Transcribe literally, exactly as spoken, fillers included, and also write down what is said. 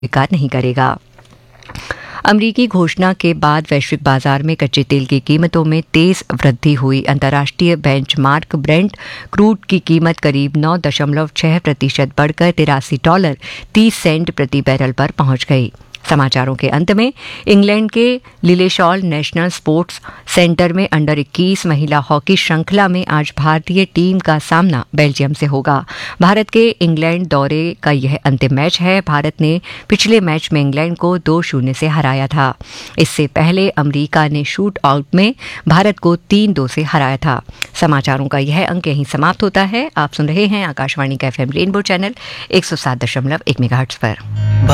स्वीकार नहीं करेगा। अमरीकी घोषणा के बाद वैश्विक बाजार में कच्चे तेल की कीमतों में तेज वृद्धि हुई। अंतर्राष्ट्रीय बेंचमार्क ब्रेंट क्रूड की कीमत करीब नौ दशमलव छह प्रतिशत बढ़कर तिरासी डॉलर तीस सेंट प्रति बैरल पर पहुंच गई। समाचारों के अंत में इंग्लैंड के लिलेशॉल नेशनल स्पोर्ट्स सेंटर में अंडर इक्कीस महिला हॉकी श्रृंखला में आज भारतीय टीम का सामना बेल्जियम से होगा। भारत के इंग्लैंड दौरे का यह अंतिम मैच है। भारत ने पिछले मैच में इंग्लैंड को दो शून्य से हराया था। इससे पहले अमेरिका ने शूट आउट में भारत को तीन दो से हराया था। समाचारों का यह अंक यहीं समाप्त होता है। आप सुन रहे हैं आकाशवाणी का एफएम रेनबो चैनल एक सौ सात दशमलव एक मेगाहर्ट्ज पर।